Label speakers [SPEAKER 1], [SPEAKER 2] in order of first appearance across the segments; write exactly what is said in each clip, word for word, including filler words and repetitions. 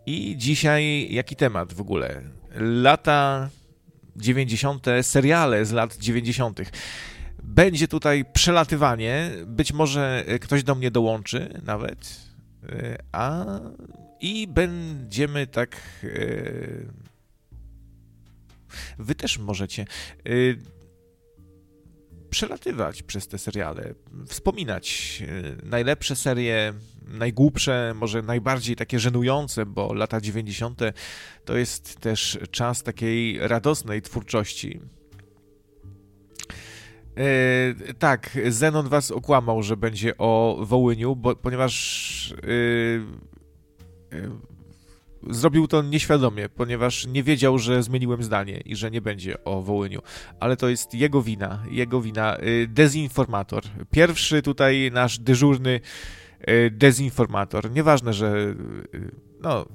[SPEAKER 1] I dzisiaj jaki temat w ogóle? Lata dziewięćdziesiąte, seriale z lat dziewięćdziesiątych. Będzie tutaj przelatywanie, być może ktoś do mnie dołączy nawet, a i będziemy tak... Wy też możecie przelatywać przez te seriale, wspominać najlepsze serie, najgłupsze, może najbardziej takie żenujące, bo lata dziewięćdziesiąte to jest też czas takiej radosnej twórczości. Yy, tak, Zenon was okłamał, że będzie o Wołyniu, bo, ponieważ yy, yy, zrobił to nieświadomie, ponieważ nie wiedział, że zmieniłem zdanie i że nie będzie o Wołyniu. Ale to jest jego wina, jego wina. Yy, dezinformator. Pierwszy tutaj nasz dyżurny yy, dezinformator. Nieważne, że yy, no,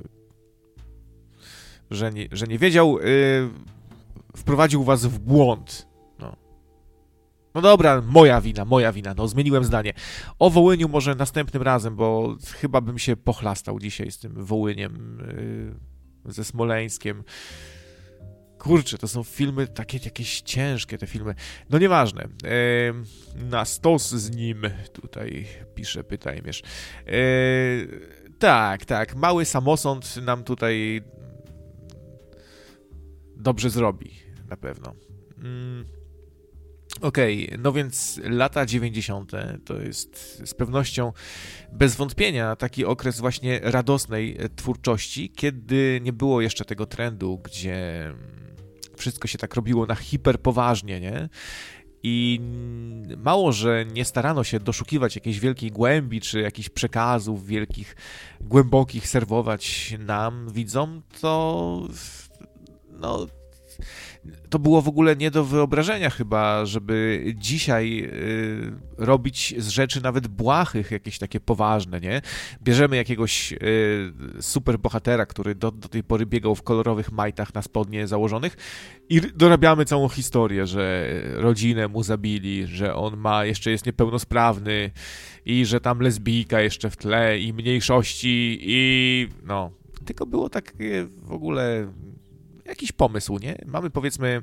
[SPEAKER 1] że nie, że nie wiedział, yy, wprowadził was w błąd. No dobra, moja wina, moja wina, no zmieniłem zdanie. O Wołyniu może następnym razem, bo chyba bym się pochlastał dzisiaj z tym Wołyniem, yy, ze Smoleńskiem. Kurczę, to są filmy takie jakieś ciężkie, te filmy. No nieważne. Yy, na stos z nim, tutaj pisze Pytajmierz. Yy, tak, tak, mały samosąd nam tutaj dobrze zrobi, na pewno. Yy. Okej, okay, no więc lata dziewięćdziesiąte to jest z pewnością, bez wątpienia, taki okres właśnie radosnej twórczości, kiedy nie było jeszcze tego trendu, gdzie wszystko się tak robiło na hiperpoważnie, nie? I mało, że nie starano się doszukiwać jakiejś wielkiej głębi, czy jakichś przekazów wielkich, głębokich serwować nam, widzom, to no... To było w ogóle nie do wyobrażenia chyba, żeby dzisiaj y, robić z rzeczy nawet błahych jakieś takie poważne, nie? Bierzemy jakiegoś y, superbohatera, który do, do tej pory biegał w kolorowych majtach na spodnie założonych i dorabiamy całą historię, że rodzinę mu zabili, że on ma, jeszcze jest niepełnosprawny i że tam lesbijka jeszcze w tle i mniejszości i no, tylko było takie w ogóle... Jakiś pomysł, nie? Mamy, powiedzmy,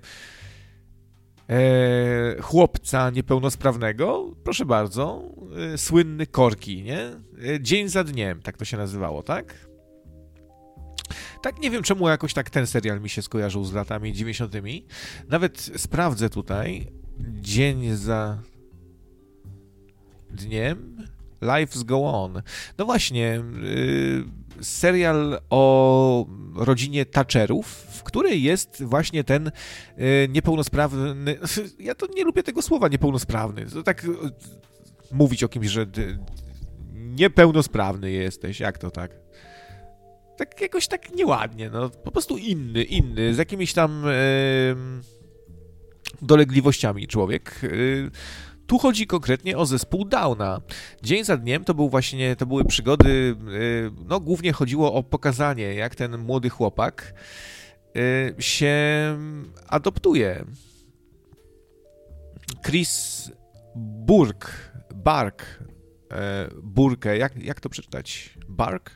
[SPEAKER 1] e, chłopca niepełnosprawnego, proszę bardzo, e, słynny Korki, nie? E, Dzień za dniem, tak to się nazywało, tak? Tak, nie wiem czemu jakoś tak ten serial mi się skojarzył z latami dziewięćdziesiątymi. Nawet sprawdzę tutaj. Dzień za dniem. Life's go on. No właśnie, yy, serial o rodzinie Thatcherów, w której jest właśnie ten yy, niepełnosprawny... Ja to nie lubię tego słowa niepełnosprawny. To tak yy, mówić o kimś, że yy, niepełnosprawny jesteś. Jak to tak? Tak jakoś tak nieładnie, no. Po prostu inny, inny, z jakimiś tam yy, dolegliwościami człowiek. Yy, Tu chodzi konkretnie o zespół Downa. Dzień za dniem to był właśnie, to były przygody, no głównie chodziło o pokazanie, jak ten młody chłopak się adoptuje. Chris Burke, Bark, Burke, jak, jak to przeczytać? Bark?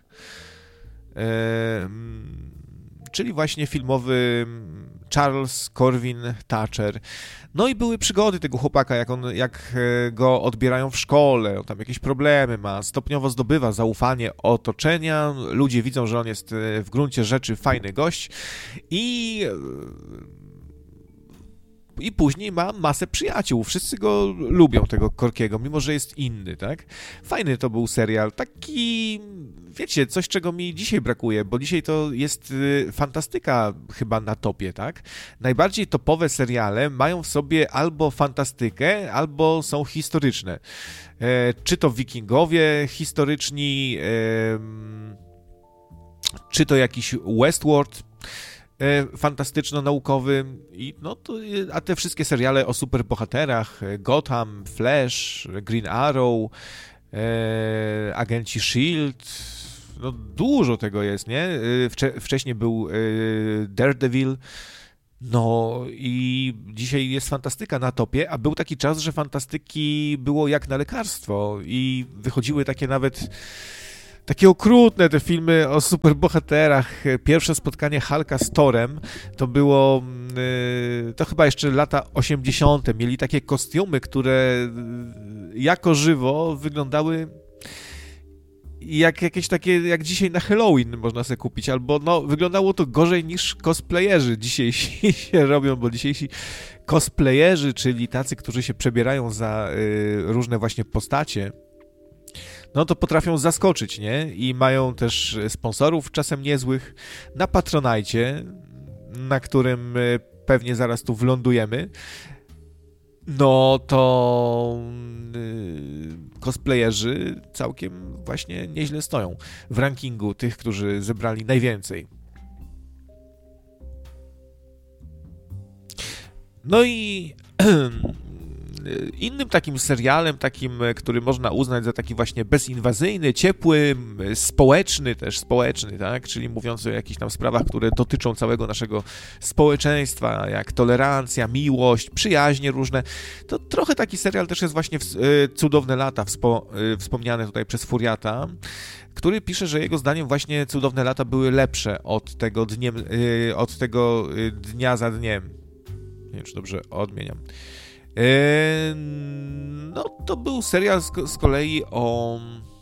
[SPEAKER 1] Czyli właśnie filmowy Charles Corwin Thatcher. No i były przygody tego chłopaka, jak, on, jak go odbierają w szkole, on tam jakieś problemy ma, stopniowo zdobywa zaufanie otoczenia, ludzie widzą, że on jest w gruncie rzeczy fajny gość i... I później ma masę przyjaciół. Wszyscy go lubią, tego Korkiego, mimo że jest inny, tak? Fajny to był serial. Taki, wiecie, coś, czego mi dzisiaj brakuje, bo dzisiaj to jest y, fantastyka chyba na topie, tak? Najbardziej topowe seriale mają w sobie albo fantastykę, albo są historyczne. E, czy to wikingowie historyczni, e, czy to jakiś Westworld fantastyczno-naukowy, i no to, a te wszystkie seriale o superbohaterach, Gotham, Flash, Green Arrow, e, agenci Shield, no dużo tego jest, nie? Wcze, wcześniej był e, Daredevil, no i dzisiaj jest fantastyka na topie, a był taki czas, że fantastyki było jak na lekarstwo i wychodziły takie nawet takie okrutne te filmy o superbohaterach. Pierwsze spotkanie Hulka z Thorem to było, to chyba jeszcze lata osiemdziesiąte. Mieli takie kostiumy, które jako żywo wyglądały jak jakieś takie, jak dzisiaj na Halloween można sobie kupić, albo no, wyglądało to gorzej niż cosplayerzy dzisiejsi się robią, bo dzisiejsi cosplayerzy, czyli tacy, którzy się przebierają za y, różne właśnie postacie, no to potrafią zaskoczyć, nie? I mają też sponsorów czasem niezłych na Patronite, na którym y, pewnie zaraz tu wlądujemy. No to yy, cosplayerzy całkiem właśnie nieźle stoją w rankingu tych, którzy zebrali najwięcej. No i innym takim serialem, takim, który można uznać za taki właśnie bezinwazyjny, ciepły, społeczny też, społeczny, tak, czyli mówiąc o jakichś tam sprawach, które dotyczą całego naszego społeczeństwa, jak tolerancja, miłość, przyjaźnie różne, to trochę taki serial też jest właśnie w, Cudowne lata, wspo, wspomniane tutaj przez Furiata, który pisze, że jego zdaniem właśnie Cudowne lata były lepsze od tego, dniem, od tego dnia za dniem. Nie wiem, czy dobrze odmieniam. No, to był serial z, z kolei o,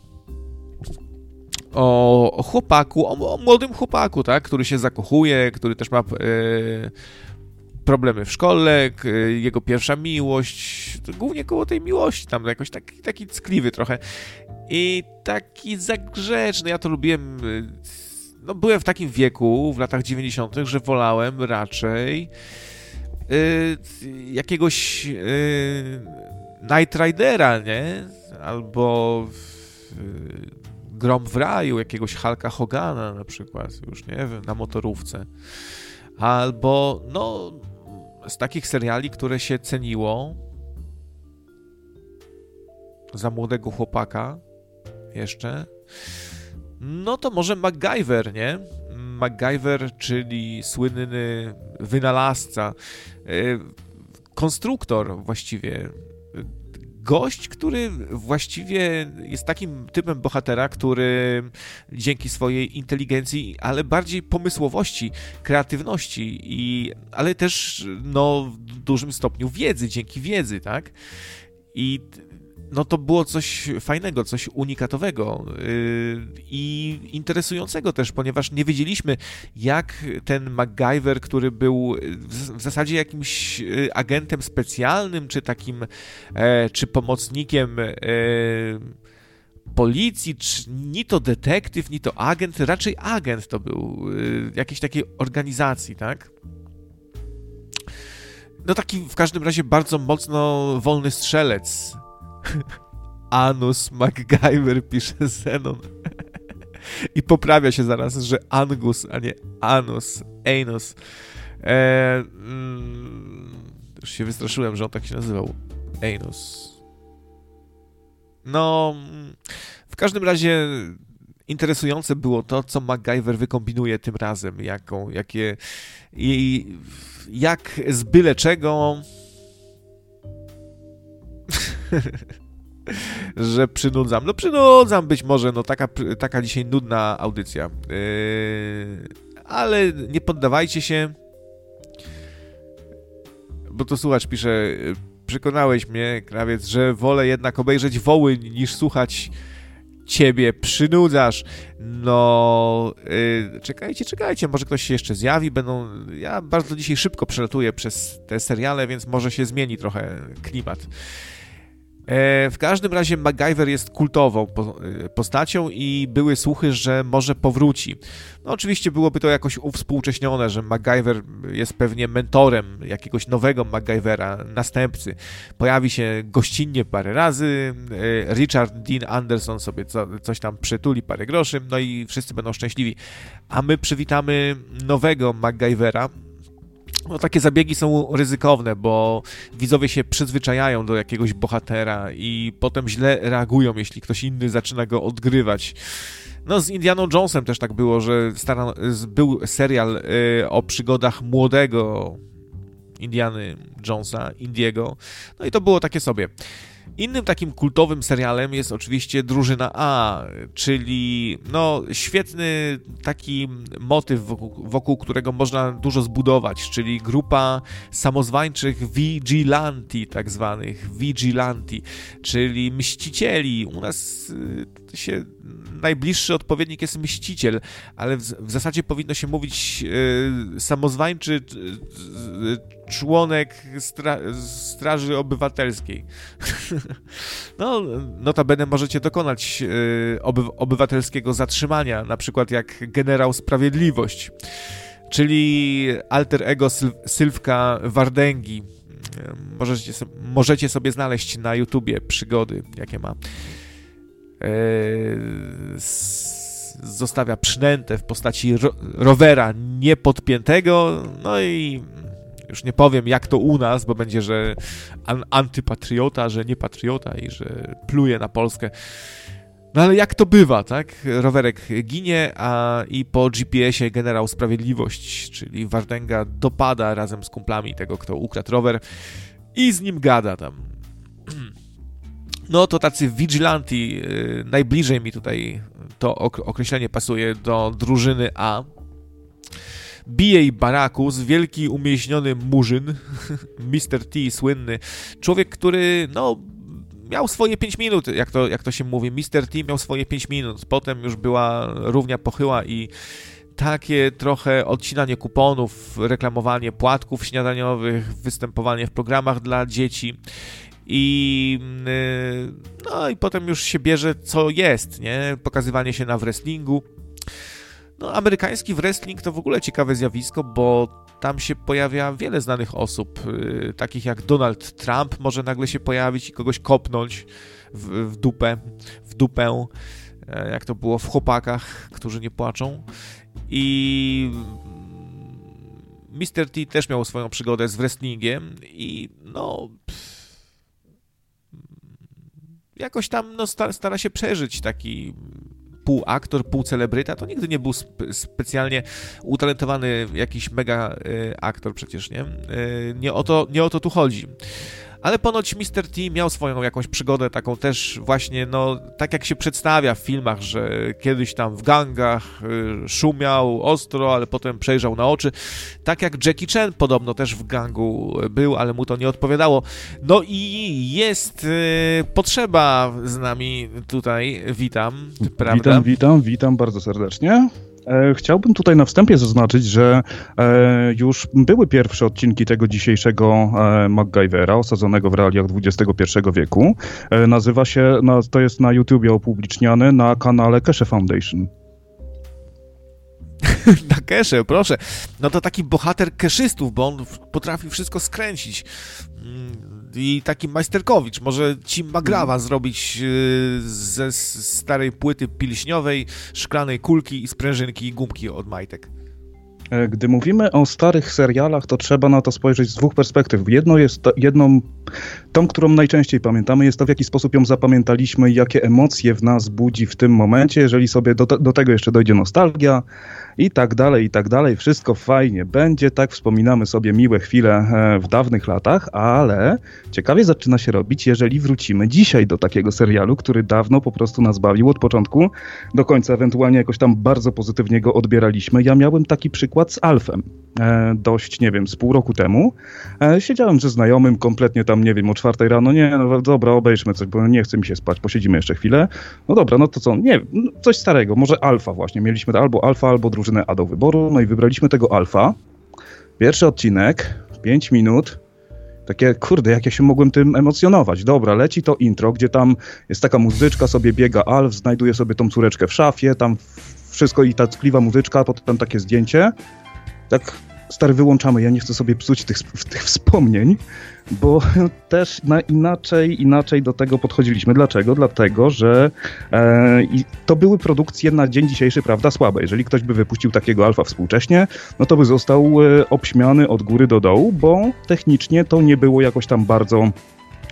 [SPEAKER 1] o chłopaku, o, o młodym chłopaku, tak, który się zakochuje, który też ma e, problemy w szkole, k, jego pierwsza miłość, głównie koło tej miłości, tam jakoś taki, taki ckliwy trochę i taki zagrzeczny, ja to lubiłem, no byłem w takim wieku w latach dziewięćdziesiątych, że wolałem raczej Yy, jakiegoś yy, Knight Ridera, nie? Albo yy, Grom w raju, jakiegoś Hulka Hogana na przykład, już nie wiem, na motorówce. Albo, no, z takich seriali, które się ceniło za młodego chłopaka jeszcze, no to może MacGyver, nie? MacGyver, czyli słynny wynalazca, konstruktor właściwie, gość, który właściwie jest takim typem bohatera, który dzięki swojej inteligencji, ale bardziej pomysłowości, kreatywności, i, ale też no, w dużym stopniu wiedzy, dzięki wiedzy, tak? I no to było coś fajnego, coś unikatowego yy, i interesującego też, ponieważ nie wiedzieliśmy, jak ten MacGyver, który był w, w zasadzie jakimś agentem specjalnym, czy takim, e, czy pomocnikiem e, policji, czy ni to detektyw, ni to agent, raczej agent to był, e, jakiejś takiej organizacji, tak? No taki w każdym razie bardzo mocno wolny strzelec. Anus MacGyver, pisze Zenon. I poprawia się zaraz, że Angus, a nie Anus, Anus. E, mm, już się wystraszyłem, że on tak się nazywał. Anus. No, w każdym razie interesujące było to, co MacGyver wykombinuje tym razem, jaką, jakie i jak z byle czego że przynudzam. No przynudzam być może, no taka, taka dzisiaj nudna audycja. Yy, ale nie poddawajcie się, bo to słuchacz pisze, przekonałeś mnie, krawiec, że wolę jednak obejrzeć woły niż słuchać ciebie, przynudzasz. No, yy, czekajcie, czekajcie, może ktoś się jeszcze zjawi, będą, ja bardzo dzisiaj szybko przelatuję przez te seriale, więc może się zmieni trochę klimat. W każdym razie MacGyver jest kultową postacią i były słuchy, że może powróci. No oczywiście byłoby to jakoś uwspółcześnione, że MacGyver jest pewnie mentorem jakiegoś nowego MacGyvera, następcy. Pojawi się gościnnie parę razy, Richard Dean Anderson sobie co, coś tam przytuli, parę groszy, no i wszyscy będą szczęśliwi. A my przywitamy nowego MacGyvera. No, takie zabiegi są ryzykowne, bo widzowie się przyzwyczajają do jakiegoś bohatera i potem źle reagują, jeśli ktoś inny zaczyna go odgrywać. No, z Indianą Jonesem też tak było, że stara, był serial y, o przygodach młodego Indiany Jonesa, Indiego, no i to było takie sobie. Innym takim kultowym serialem jest oczywiście Drużyna A, czyli no świetny taki motyw, wokół, wokół którego można dużo zbudować, czyli grupa samozwańczych vigilanti, tak zwanych vigilanti, czyli mścicieli. U nas y, się najbliższy odpowiednik jest mściciel, ale w, w zasadzie powinno się mówić y, samozwańczy y, członek stra Straży Obywatelskiej. No, notabene możecie dokonać y, oby obywatelskiego zatrzymania, na przykład jak Generał Sprawiedliwość, czyli alter ego Syl Sylwka Wardęgi. Możecie, so możecie sobie znaleźć na YouTubie przygody, jakie ma. Y, zostawia przynętę w postaci ro rowera niepodpiętego, no i już nie powiem, jak to u nas, bo będzie, że an antypatriota, że nie patriota i że pluje na Polskę. No ale jak to bywa, tak? Rowerek ginie, a i po G P S-ie Generał Sprawiedliwość, czyli Wardęga, dopada razem z kumplami tego, kto ukradł rower i z nim gada tam. No to tacy vigilanti, yy, najbliżej mi tutaj to określenie pasuje do drużyny A. Bije i Barakus, wielki umieśniony murzyn, mister T słynny, człowiek, który no miał swoje pięć minut, jak to, jak to się mówi, mister T miał swoje pięć minut, potem już była równia pochyła i takie trochę odcinanie kuponów, reklamowanie płatków śniadaniowych, występowanie w programach dla dzieci i no i potem już się bierze co jest, nie? Pokazywanie się na wrestlingu. No, amerykański wrestling to w ogóle ciekawe zjawisko, bo tam się pojawia wiele znanych osób, yy, takich jak Donald Trump może nagle się pojawić i kogoś kopnąć w, w dupę, w dupę, yy, jak to było w Chłopakach, którzy nie płaczą. I mister T też miał swoją przygodę z wrestlingiem i no jakoś tam no, sta, stara się przeżyć taki pół aktor, pół celebryta, to nigdy nie był spe specjalnie utalentowany jakiś mega y, aktor przecież, nie? Y, nie, o to, nie o to tu chodzi. Ale ponoć mister T miał swoją jakąś przygodę taką też właśnie, no, tak jak się przedstawia w filmach, że kiedyś tam w gangach y, szumiał ostro, ale potem przejrzał na oczy. Tak jak Jackie Chan podobno też w gangu był, ale mu to nie odpowiadało. No i jest y, potrzeba z nami tutaj. Witam, prawda?
[SPEAKER 2] Witam, witam, witam bardzo serdecznie. Chciałbym tutaj na wstępie zaznaczyć, że już były pierwsze odcinki tego dzisiejszego MacGyvera osadzonego w realiach dwudziestego pierwszego wieku. Nazywa się, to jest na YouTubie upubliczniane na kanale Keshe Foundation.
[SPEAKER 1] Na Keshe, proszę. No to taki bohater keszystów, bo on potrafi wszystko skręcić. I taki majsterkowicz. Może ci Magrawa zrobić ze starej płyty pilśniowej, szklanej kulki i sprężynki i gumki od majtek.
[SPEAKER 2] Gdy mówimy o starych serialach, to trzeba na to spojrzeć z dwóch perspektyw. Jedno jest to, jedną, tą, którą najczęściej pamiętamy, jest to, w jaki sposób ją zapamiętaliśmy i jakie emocje w nas budzi w tym momencie, jeżeli sobie do, do tego jeszcze dojdzie nostalgia i tak dalej, i tak dalej. Wszystko fajnie będzie, tak wspominamy sobie miłe chwile w dawnych latach, ale ciekawie zaczyna się robić, jeżeli wrócimy dzisiaj do takiego serialu, który dawno po prostu nas bawił od początku do końca, ewentualnie jakoś tam bardzo pozytywnie go odbieraliśmy. Ja miałem taki przykład z Alfem. E, dość, nie wiem, z pół roku temu. E, siedziałem ze znajomym, kompletnie tam, nie wiem, o czwartej rano, nie, no dobra, obejrzmy coś, bo nie chce mi się spać, posiedzimy jeszcze chwilę. No dobra, no to co, nie wiem, coś starego, może Alfa właśnie. Mieliśmy albo Alfa, albo drużynę A do wyboru, no i wybraliśmy tego Alfa. Pierwszy odcinek, pięć minut. Takie, kurde, jak ja się mogłem tym emocjonować. Dobra, leci to intro, gdzie tam jest taka muzyczka, sobie biega Alf, znajduje sobie tą córeczkę w szafie, tam wszystko i ta tkliwa muzyczka, potem takie zdjęcie. Tak, stary, wyłączamy, ja nie chcę sobie psuć tych, tych wspomnień, bo też na inaczej, inaczej do tego podchodziliśmy. Dlaczego? Dlatego, że e, i to były produkcje na dzień dzisiejszy, prawda, słabe. Jeżeli ktoś by wypuścił takiego Alfa współcześnie, no to by został e, obśmiany od góry do dołu, bo technicznie to nie było jakoś tam bardzo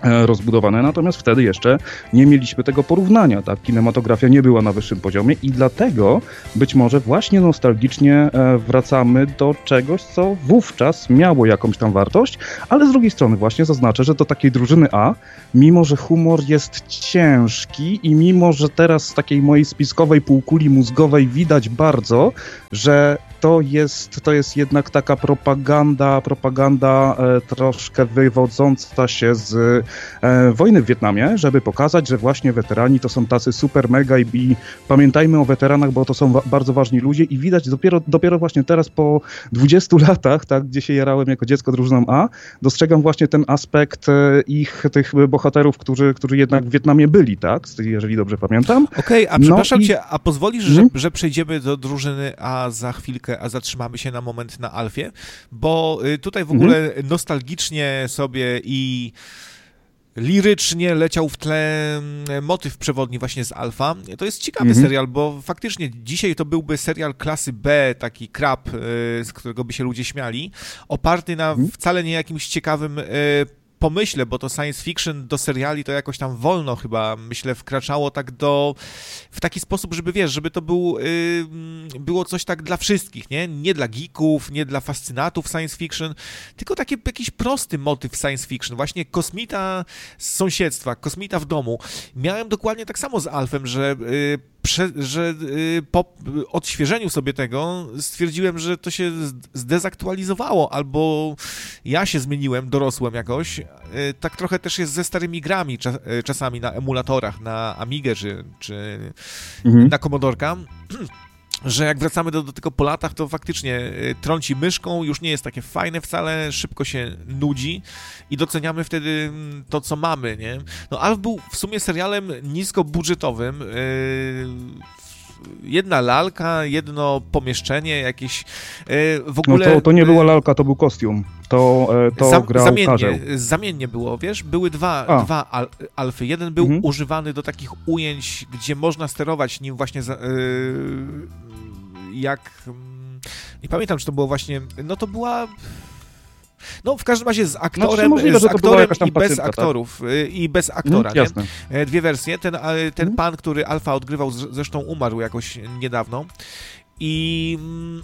[SPEAKER 2] rozbudowane, natomiast wtedy jeszcze nie mieliśmy tego porównania, tak? Kinematografia nie była na wyższym poziomie i dlatego być może właśnie nostalgicznie wracamy do czegoś, co wówczas miało jakąś tam wartość, ale z drugiej strony właśnie zaznaczę, że do takiej drużyny A, mimo że humor jest ciężki i mimo że teraz z takiej mojej spiskowej półkuli mózgowej widać bardzo, że to jest, to jest jednak taka propaganda, propaganda e, troszkę wywodząca się z e, wojny w Wietnamie, żeby pokazać, że właśnie weterani to są tacy super mega i, i pamiętajmy o weteranach, bo to są wa- bardzo ważni ludzie i widać dopiero, dopiero właśnie teraz po dwudziestu latach, tak, gdzie się jarałem jako dziecko drużyną A, dostrzegam właśnie ten aspekt e, ich, tych bohaterów, którzy, którzy jednak w Wietnamie byli, tak, jeżeli dobrze pamiętam.
[SPEAKER 1] Okej, okay, a przepraszam
[SPEAKER 2] no i...
[SPEAKER 1] cię, a pozwolisz, że, że przejdziemy do drużyny A za chwilkę, a zatrzymamy się na moment na Alfie, bo tutaj w ogóle mhm. nostalgicznie sobie i lirycznie leciał w tle motyw przewodni właśnie z Alfa. To jest ciekawy mhm. serial, bo faktycznie dzisiaj to byłby serial klasy B, taki krab, z którego by się ludzie śmiali, oparty na mhm. wcale nie jakimś ciekawym pomyśle, bo to science fiction do seriali to jakoś tam wolno chyba, myślę, wkraczało tak do, w taki sposób, żeby wiesz, żeby to był, yy, było coś tak dla wszystkich, nie? Nie dla geeków, nie dla fascynatów science fiction, tylko taki jakiś prosty motyw science fiction, właśnie kosmita z sąsiedztwa, kosmita w domu. Miałem dokładnie tak samo z Alfem, że yy, Prze, że y, po odświeżeniu sobie tego stwierdziłem, że to się zdezaktualizowało, albo ja się zmieniłem, dorosłem jakoś. Y, tak trochę też jest ze starymi grami czas, y, czasami na emulatorach, na Amigę czy, czy mhm. na Commodorka, że jak wracamy do, do tego po latach, to faktycznie y, trąci myszką, już nie jest takie fajne wcale, szybko się nudzi i doceniamy wtedy to, co mamy, nie? No Alf był w sumie serialem niskobudżetowym, y, jedna lalka, jedno pomieszczenie, jakieś y, w ogóle...
[SPEAKER 2] No to, to nie była lalka, to był kostium. To, to Zam, grał
[SPEAKER 1] zamiennie,
[SPEAKER 2] Karzeł.
[SPEAKER 1] Zamiennie było, wiesz? Były dwa, dwa al, Alfy. Jeden był mhm. używany do takich ujęć, gdzie można sterować nim właśnie za, y, jak... Nie pamiętam, czy to było właśnie... No to była... No, w każdym razie z aktorem, no, możliwe, z aktorem i bez pacjentka, aktorów, tak? I bez aktora, mm,
[SPEAKER 2] jasne.
[SPEAKER 1] Nie? Dwie wersje. Ten, ten mm. pan, który Alfa odgrywał, zresztą umarł jakoś niedawno. I...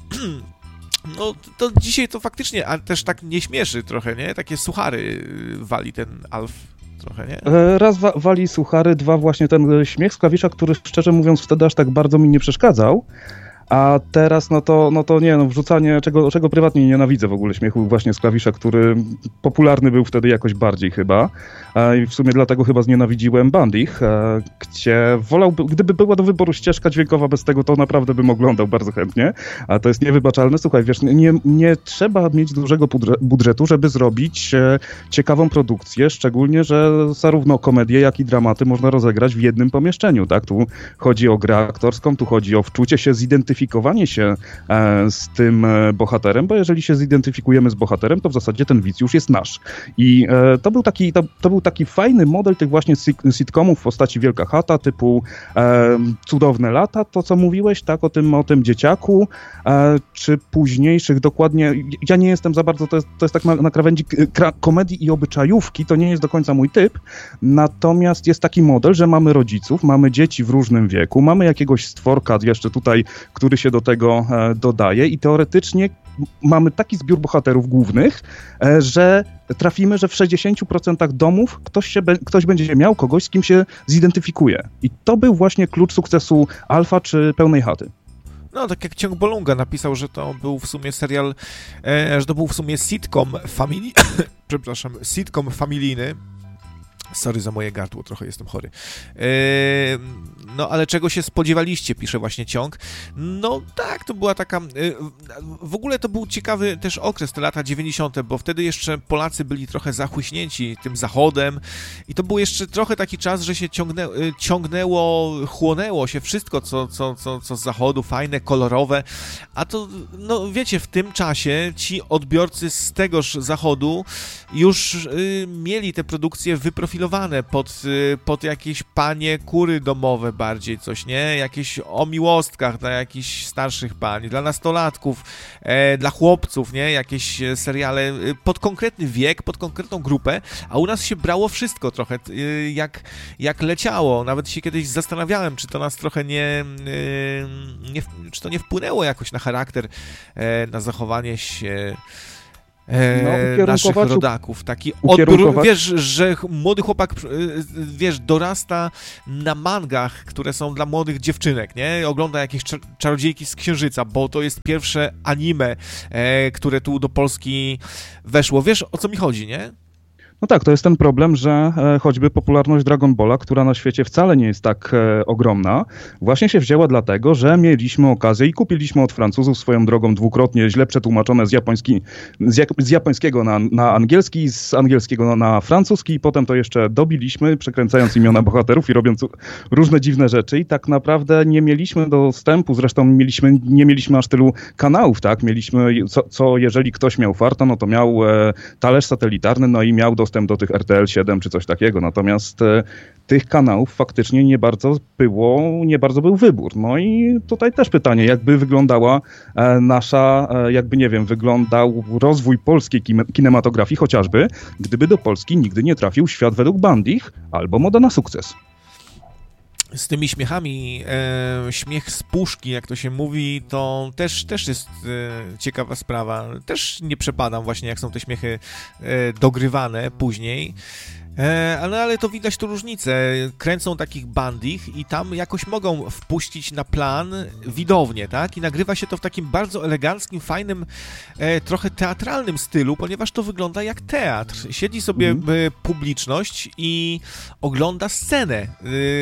[SPEAKER 1] No, to dzisiaj to faktycznie, a też tak nie śmieszy trochę, nie? Takie suchary wali ten Alf trochę, nie?
[SPEAKER 2] Raz wa- wali suchary, dwa właśnie ten śmiech z klawisza, który szczerze mówiąc wtedy aż tak bardzo mi nie przeszkadzał. A teraz, no to, no to nie, no wrzucanie, czego, czego prywatnie nienawidzę w ogóle śmiechu właśnie z klawisza, który popularny był wtedy jakoś bardziej chyba. I w sumie dlatego chyba znienawidziłem Bandich, gdzie wolałbym, gdyby była do wyboru ścieżka dźwiękowa bez tego, to naprawdę bym oglądał bardzo chętnie. A to jest niewybaczalne. Słuchaj, wiesz, nie, nie trzeba mieć dużego budżetu, żeby zrobić ciekawą produkcję, szczególnie, że zarówno komedię, jak i dramaty można rozegrać w jednym pomieszczeniu, tak? Tu chodzi o grę aktorską, tu chodzi o wczucie się, zidentyfikowanie się z tym bohaterem, bo jeżeli się zidentyfikujemy z bohaterem, to w zasadzie ten widz już jest nasz. I to był taki, to, to był taki fajny model tych właśnie sitcomów w postaci Wielka Chata, typu e, Cudowne lata, to co mówiłeś, tak, o tym, o tym dzieciaku, e, czy późniejszych dokładnie, ja nie jestem za bardzo, to jest, to jest tak na, na krawędzi kra, komedii i obyczajówki, to nie jest do końca mój typ, natomiast jest taki model, że mamy rodziców, mamy dzieci w różnym wieku, mamy jakiegoś stworka jeszcze tutaj, który się do tego e, dodaje i teoretycznie mamy taki zbiór bohaterów głównych, e, że trafimy, że w sześćdziesięciu procentach domów ktoś, się be, ktoś będzie miał kogoś, z kim się zidentyfikuje. I to był właśnie klucz sukcesu Alfa czy Pełnej Chaty.
[SPEAKER 1] No, tak jak Ciąg Bolunga napisał, że to był w sumie serial, e, że to był w sumie sitcom famili... przepraszam, sitcom familijny. Sorry za moje gardło, trochę jestem chory. Eee, no, ale czego się spodziewaliście, pisze właśnie Ciąg. No tak, to była taka... Yy, w ogóle to był ciekawy też okres, te lata dziewięćdziesiąte, bo wtedy jeszcze Polacy byli trochę zachłyśnięci tym zachodem i to był jeszcze trochę taki czas, że się ciągnę, yy, ciągnęło, chłonęło się wszystko, co, co, co, co z zachodu, fajne, kolorowe, a to, no wiecie, w tym czasie ci odbiorcy z tegoż zachodu już yy, mieli te produkcje wyprofilowane wyprofilowane pod, pod jakieś panie kury domowe bardziej coś, nie? Jakieś o miłostkach dla jakichś starszych pań, dla nastolatków, e, dla chłopców, nie? Jakieś seriale pod konkretny wiek, pod konkretną grupę, a u nas się brało wszystko trochę, jak, jak leciało. Nawet się kiedyś zastanawiałem, czy to nas trochę nie, nie czy to nie wpłynęło jakoś na charakter, na zachowanie się no, naszych rodaków. Taki odbiór, wiesz, że młody chłopak, wiesz, dorasta na mangach, które są dla młodych dziewczynek, nie? Ogląda jakieś czar- czarodziejki z Księżyca, bo to jest pierwsze anime, e, które tu do Polski weszło. Wiesz, o co mi chodzi, nie?
[SPEAKER 2] No tak, to jest ten problem, że e, choćby popularność Dragon Balla, która na świecie wcale nie jest tak e, ogromna, właśnie się wzięła dlatego, że mieliśmy okazję i kupiliśmy od Francuzów swoją drogą dwukrotnie źle przetłumaczone z, japoński, z, jak, z japońskiego na, na angielski, z angielskiego na francuski i potem to jeszcze dobiliśmy, przekręcając imiona bohaterów i robiąc różne dziwne rzeczy i tak naprawdę nie mieliśmy dostępu, zresztą mieliśmy, nie mieliśmy aż tylu kanałów, tak? Mieliśmy, co, co jeżeli ktoś miał farta, no to miał e, talerz satelitarny, no i miał dostęp do tych R T L siedem czy coś takiego, natomiast e, tych kanałów faktycznie nie bardzo było, nie bardzo był wybór. No i tutaj też pytanie, jakby wyglądała e, nasza, e, jakby nie wiem, wyglądał rozwój polskiej kinematografii chociażby, gdyby do Polski nigdy nie trafił Świat według Bandich albo Moda na sukces.
[SPEAKER 1] Z tymi śmiechami, e, śmiech z puszki, jak to się mówi, to też, też jest e, ciekawa sprawa. Też nie przepadam właśnie, jak są te śmiechy e, dogrywane później. E, ale, ale to widać tu różnicę. Kręcą takich bandich i tam jakoś mogą wpuścić na plan widownię, tak? I nagrywa się to w takim bardzo eleganckim, fajnym, e, trochę teatralnym stylu, ponieważ to wygląda jak teatr. Siedzi sobie mm. e, publiczność i ogląda scenę. E,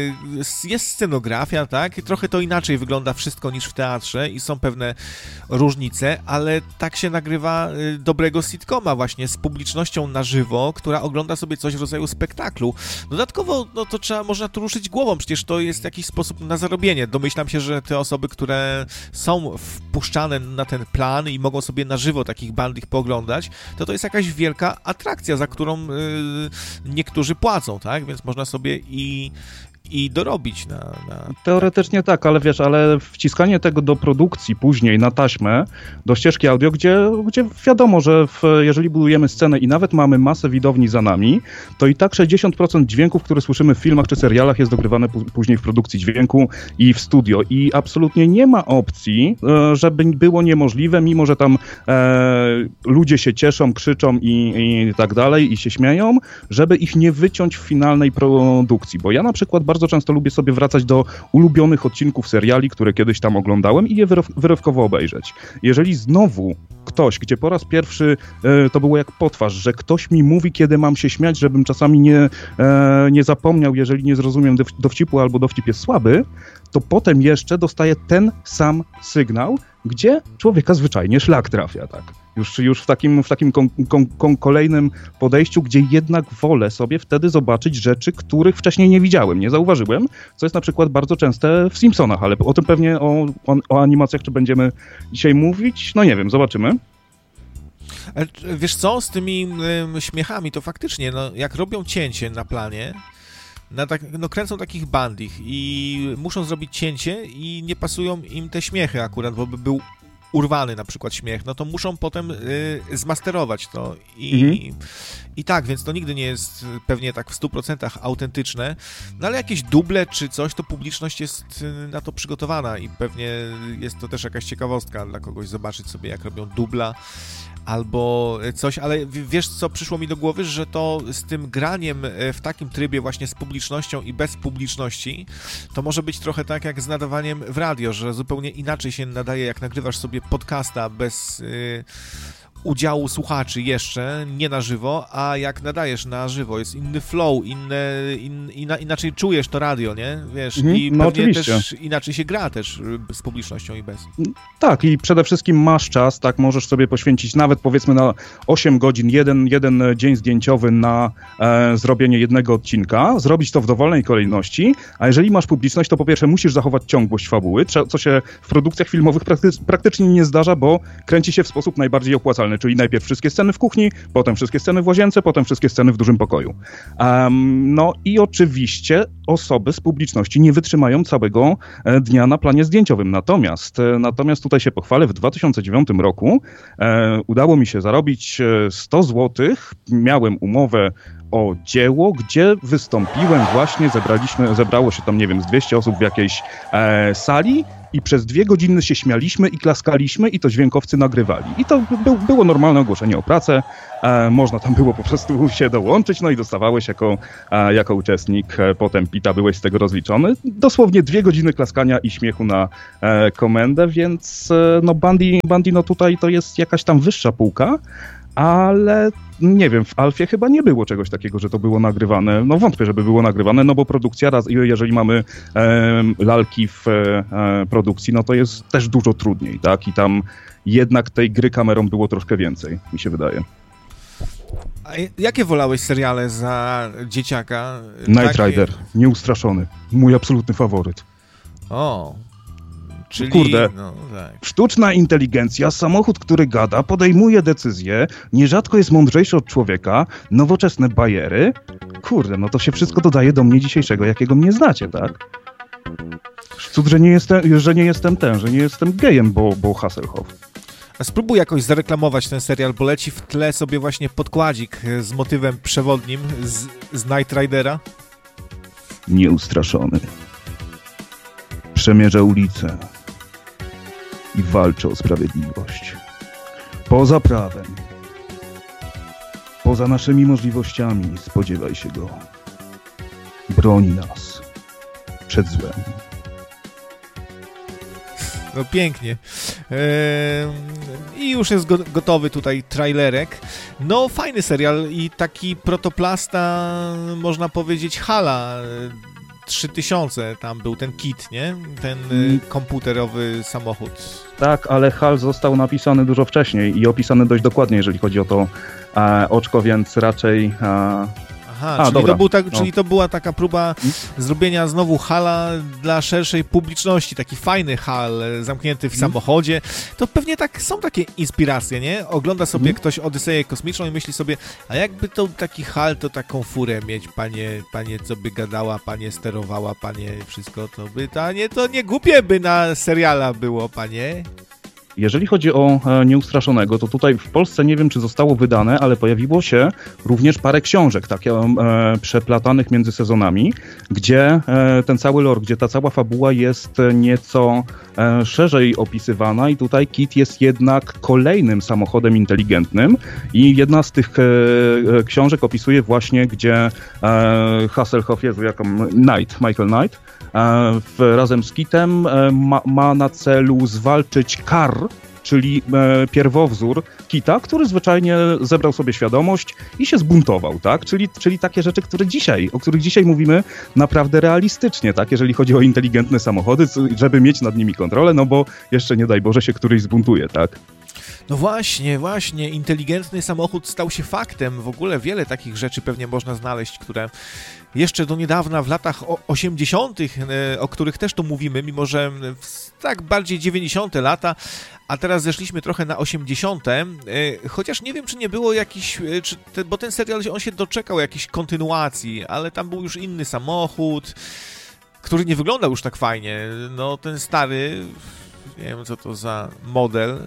[SPEAKER 1] jest scenografia, tak? Trochę to inaczej wygląda wszystko niż w teatrze i są pewne różnice, ale tak się nagrywa e, dobrego sitcoma właśnie z publicznością na żywo, która ogląda sobie coś w rodzaju spektaklu. Dodatkowo, no to trzeba, można tu ruszyć głową, przecież to jest jakiś sposób na zarobienie. Domyślam się, że te osoby, które są wpuszczane na ten plan i mogą sobie na żywo takich bandich pooglądać, to to jest jakaś wielka atrakcja, za którą yy, niektórzy płacą, tak? Więc można sobie i i dorobić na, na...
[SPEAKER 2] Teoretycznie tak, ale wiesz, ale wciskanie tego do produkcji później na taśmę, do ścieżki audio, gdzie, gdzie wiadomo, że w, jeżeli budujemy scenę i nawet mamy masę widowni za nami, to i tak sześćdziesiąt procent dźwięków, które słyszymy w filmach czy serialach jest dogrywane p- później w produkcji dźwięku i w studio i absolutnie nie ma opcji, e, żeby było niemożliwe, mimo że tam e, ludzie się cieszą, krzyczą i, i tak dalej i się śmieją, żeby ich nie wyciąć w finalnej produkcji, bo ja na przykład bardzo Bardzo często lubię sobie wracać do ulubionych odcinków seriali, które kiedyś tam oglądałem i je wyrow- wyrywkowo obejrzeć. Jeżeli znowu ktoś, gdzie po raz pierwszy e, to było jak potwarz, że ktoś mi mówi, kiedy mam się śmiać, żebym czasami nie, e, nie zapomniał, jeżeli nie zrozumiem dow- dowcipu albo dowcip jest słaby, to potem jeszcze dostaję ten sam sygnał, gdzie człowieka zwyczajnie szlak trafia, tak. Już, już w takim, w takim kon, kon, kon kolejnym podejściu, gdzie jednak wolę sobie wtedy zobaczyć rzeczy, których wcześniej nie widziałem, nie zauważyłem, co jest na przykład bardzo częste w Simpsonach, ale o tym pewnie o, o, o animacjach czy będziemy dzisiaj mówić, no nie wiem, zobaczymy.
[SPEAKER 1] Wiesz co, z tymi y, śmiechami to faktycznie, no, jak robią cięcie na planie, na tak, no kręcą takich bandich i muszą zrobić cięcie i nie pasują im te śmiechy akurat, bo by był urwany na przykład śmiech, no to muszą potem y, zmasterować to i, mhm. i tak, więc to nigdy nie jest pewnie tak w stu procentach autentyczne, no ale jakieś duble czy coś, to publiczność jest na to przygotowana i pewnie jest to też jakaś ciekawostka dla kogoś zobaczyć sobie, jak robią dubla albo coś, ale wiesz co przyszło mi do głowy, że to z tym graniem w takim trybie właśnie z publicznością i bez publiczności, to może być trochę tak jak z nadawaniem w radio, że zupełnie inaczej się nadaje, jak nagrywasz sobie podcasta bez y, udziału słuchaczy jeszcze, nie na żywo, a jak nadajesz na żywo, jest inny flow, inne, in, ina, inaczej czujesz to radio, nie? Wiesz, mhm, i no pewnie oczywiście. Też inaczej się gra też z publicznością i bez.
[SPEAKER 2] Tak, i przede wszystkim masz czas, tak, możesz sobie poświęcić nawet powiedzmy na osiem godzin, jeden, jeden dzień zdjęciowy na e, zrobienie jednego odcinka, zrobić to w dowolnej kolejności, a jeżeli masz publiczność, to po pierwsze musisz zachować ciągłość fabuły, co się w produkcjach filmowych prakty- praktycznie nie zdarza, bo kręci się w sposób najbardziej opłacalny. serialny, czyli najpierw wszystkie sceny w kuchni, potem wszystkie sceny w łazience, potem wszystkie sceny w dużym pokoju. Um, no i oczywiście osoby z publiczności nie wytrzymają całego dnia na planie zdjęciowym. Natomiast, natomiast tutaj się pochwalę, w dwa tysiące dziewiątym roku e, udało mi się zarobić sto złotych. Miałem umowę o dzieło, gdzie wystąpiłem właśnie, zebraliśmy, zebrało się tam, nie wiem, z dwieście osób w jakiejś e, sali i przez dwie godziny się śmialiśmy i klaskaliśmy i to dźwiękowcy nagrywali. I to by, było normalne ogłoszenie o pracę, e, można tam było po prostu się dołączyć, no i dostawałeś jako, e, jako uczestnik, e, potem pita, byłeś z tego rozliczony. Dosłownie dwie godziny klaskania i śmiechu na e, komendę, więc e, no Bandy, Bandy, no tutaj to jest jakaś tam wyższa półka, ale nie wiem, w Alfie chyba nie było czegoś takiego, że to było nagrywane. No wątpię, żeby było nagrywane, no bo produkcja, raz, jeżeli mamy e, lalki w e, produkcji, no to jest też dużo trudniej, tak? I tam jednak tej gry kamerą było troszkę więcej, mi się wydaje.
[SPEAKER 1] A jakie wolałeś seriale za dzieciaka?
[SPEAKER 2] Knight Rider, Nieustraszony, mój absolutny faworyt.
[SPEAKER 1] O, czyli...
[SPEAKER 2] Kurde,
[SPEAKER 1] no, tak.
[SPEAKER 2] Sztuczna inteligencja, samochód, który gada, podejmuje decyzje, nierzadko jest mądrzejszy od człowieka, nowoczesne bajery. Kurde, no to się wszystko dodaje do mnie dzisiejszego, jakiego mnie znacie, tak? Cud, że nie jestem, że nie jestem ten, że nie jestem gejem, bo, bo Hasselhoff.
[SPEAKER 1] A spróbuj jakoś zareklamować ten serial, bo leci w tle sobie właśnie podkładzik z motywem przewodnim z, z Knight Ridera.
[SPEAKER 2] Nieustraszony. Przemierza ulicę i walczy o sprawiedliwość. Poza prawem, poza naszymi możliwościami, spodziewaj się go. Broni nas przed złem.
[SPEAKER 1] No pięknie. Eee, I już jest go- gotowy tutaj trailerek. No fajny serial i taki protoplasta, można powiedzieć, Hala. trzy tysiące tam był ten kit, nie? Ten y, komputerowy samochód.
[SPEAKER 2] Tak, ale Hal został napisany dużo wcześniej i opisany dość dokładnie, jeżeli chodzi o to e, oczko, więc raczej... E,
[SPEAKER 1] Aha,
[SPEAKER 2] A,
[SPEAKER 1] czyli,
[SPEAKER 2] dobra.
[SPEAKER 1] to był tak,
[SPEAKER 2] No.
[SPEAKER 1] czyli to była taka próba zrobienia znowu Hala dla szerszej publiczności, taki fajny Hal zamknięty w
[SPEAKER 2] Hmm.
[SPEAKER 1] samochodzie. To pewnie tak są takie inspiracje, nie? Ogląda sobie
[SPEAKER 2] Hmm.
[SPEAKER 1] ktoś Odyseję Kosmiczną i myśli sobie, a jakby to taki Hal, to taką furę mieć, panie, panie co by gadała, panie sterowała, panie wszystko, to by, panie, to nie głupie by na seriala było, panie.
[SPEAKER 2] Jeżeli chodzi o e, Nieustraszonego, to tutaj w Polsce nie wiem, czy zostało wydane, ale pojawiło się również parę książek, takie e, przeplatanych między sezonami, gdzie e, ten cały lore, gdzie ta cała fabuła jest nieco e, szerzej opisywana i tutaj Kit jest jednak kolejnym samochodem inteligentnym i jedna z tych e, książek opisuje właśnie, gdzie e, Hasselhoff, Jezu, jaką, Knight, Michael Knight, e, w, razem z Kitem e, ma, ma na celu zwalczyć Kar, czyli e, pierwowzór Kita, który zwyczajnie zebrał sobie świadomość i się zbuntował, tak? Czyli, czyli takie rzeczy, które dzisiaj, o których dzisiaj mówimy naprawdę realistycznie, tak? Jeżeli chodzi o inteligentne samochody, żeby mieć nad nimi kontrolę, no bo jeszcze nie daj Boże się któryś zbuntuje, tak?
[SPEAKER 1] No właśnie, właśnie, inteligentny samochód stał się faktem. W ogóle wiele takich rzeczy pewnie można znaleźć, które jeszcze do niedawna w latach osiemdziesiątych, o których też tu mówimy, mimo że tak bardziej dziewięćdziesiąte lata, a teraz zeszliśmy trochę na osiemdziesiąte, chociaż nie wiem, czy nie było jakiś, czy te, bo ten serial, on się doczekał jakiejś kontynuacji, ale tam był już inny samochód, który nie wyglądał już tak fajnie. No ten stary, nie wiem co to za model,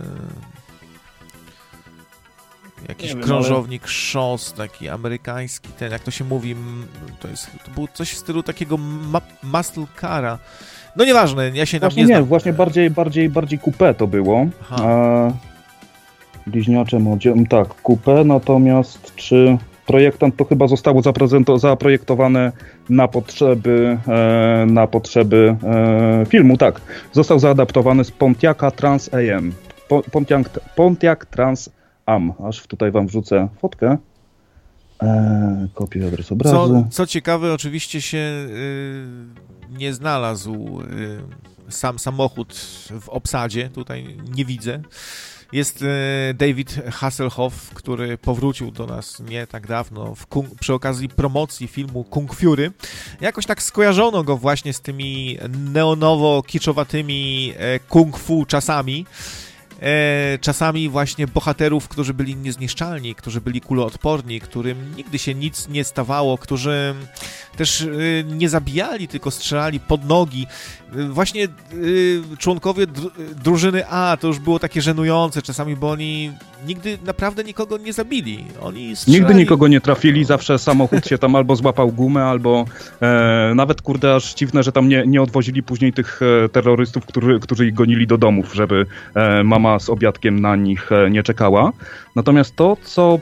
[SPEAKER 1] jakiś
[SPEAKER 2] Nie wiem,
[SPEAKER 1] krążownik ale... szos, taki amerykański, ten, jak to się mówi, to jest, to było coś w stylu takiego ma- muscle cara. No nieważne, ja się
[SPEAKER 2] właśnie
[SPEAKER 1] tam nie
[SPEAKER 2] nie,
[SPEAKER 1] znam.
[SPEAKER 2] właśnie bardziej, bardziej, bardziej coupé to było. E, bliźniacze modzie, tak, coupé, natomiast czy projektant to chyba zostało zaprezento- zaprojektowane na potrzeby, e, na potrzeby e, filmu, tak. Został zaadaptowany z Pontiaca Trans A M. Po, Pontiac, Pontiac Trans Am. Aż tutaj wam wrzucę fotkę. E, kopię adres obrazu.
[SPEAKER 1] Co, co ciekawe, oczywiście się y, nie znalazł y, sam samochód w obsadzie, tutaj nie widzę. Jest y, David Hasselhoff, który powrócił do nas nie tak dawno w Kung, przy okazji promocji filmu Kung Fury. Jakoś tak skojarzono go właśnie z tymi neonowo-kiczowatymi e, kung fu czasami. e, czasami właśnie bohaterów, którzy byli niezniszczalni, którzy byli kuloodporni, którym nigdy się nic nie stawało, którzy też e, nie zabijali, tylko strzelali pod nogi. E, właśnie e, członkowie dru, drużyny A to już było takie żenujące czasami, bo oni nigdy naprawdę nikogo nie zabili. Oni strzelali...
[SPEAKER 2] Nigdy nikogo nie trafili, zawsze samochód się tam albo złapał gumę, albo e, nawet, kurde, aż dziwne, że tam nie, nie odwozili później tych e, terrorystów, którzy, którzy ich gonili do domów, żeby e, mama z obiadkiem na nich e, nie czekała. Natomiast to, co,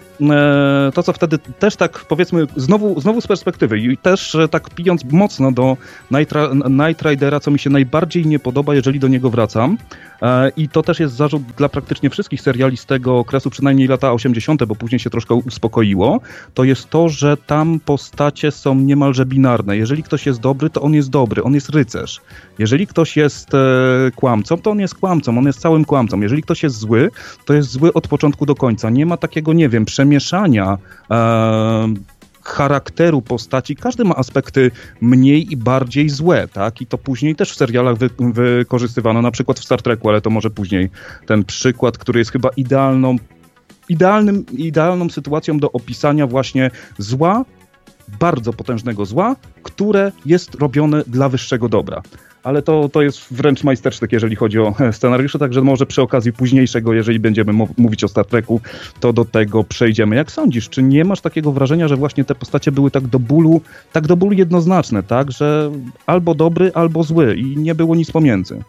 [SPEAKER 2] e, to, co wtedy też tak, powiedzmy, znowu, znowu z perspektywy i też e, tak pijąc mocno do Knight, Knight Ridera, co mi się najbardziej nie podoba, jeżeli do niego wracam, e, i to też jest zarzut dla praktycznie wszystkich seriali z tego okresu, przynajmniej lata osiemdziesiąte, bo później się troszkę uspokoiło, to jest to, że tam postacie są niemalże binarne. Jeżeli ktoś jest dobry, to on jest dobry, on jest rycerz. Jeżeli ktoś jest e, kłamcą, to on jest kłamcą, on jest całym kłamcą. Jeżeli ktoś jest zły, to jest zły od początku do końca. Nie ma takiego, nie wiem, przemieszania e, charakteru postaci. Każdy ma aspekty mniej i bardziej złe, tak? I to później też w serialach wy, wykorzystywano, na przykład w Star Treku, ale to może później ten przykład, który jest chyba idealną, idealnym, idealną sytuacją do opisania właśnie zła, bardzo potężnego zła, które jest robione dla wyższego dobra. Ale to, to jest wręcz majstersztyk, jeżeli chodzi o scenariusze, także może przy okazji późniejszego, jeżeli będziemy mów- mówić o Star Treku, to do tego przejdziemy. Jak sądzisz, czy nie masz takiego wrażenia, że właśnie te postacie były tak do bólu, tak do bólu jednoznaczne, tak, że albo dobry, albo zły i nie było nic pomiędzy?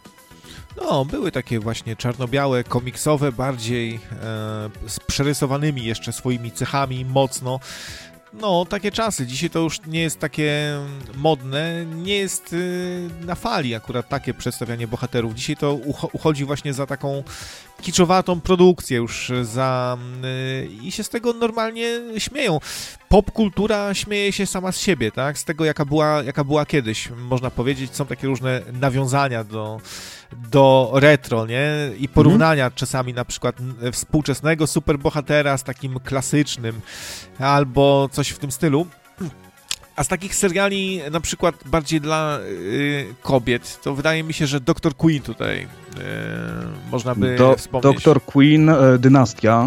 [SPEAKER 1] No, były takie właśnie czarno-białe, komiksowe, bardziej e, z przerysowanymi jeszcze swoimi cechami mocno. No, takie czasy. Dzisiaj to już nie jest takie modne, nie jest y, na fali akurat takie przedstawianie bohaterów. Dzisiaj to ucho- uchodzi właśnie za taką kiczowatą produkcję już za y, i się z tego normalnie śmieją. Popkultura śmieje się sama z siebie, tak? Z tego, jaka była, jaka była kiedyś, można powiedzieć. Są takie różne nawiązania do, do retro, nie? I porównania mhm. czasami na przykład współczesnego superbohatera z takim klasycznym, albo coś w tym stylu. A z takich seriali na przykład bardziej dla y, kobiet, to wydaje mi się, że doktor Queen tutaj y, można by Do, wspomnieć.
[SPEAKER 2] doktor Queen, y, Dynastia.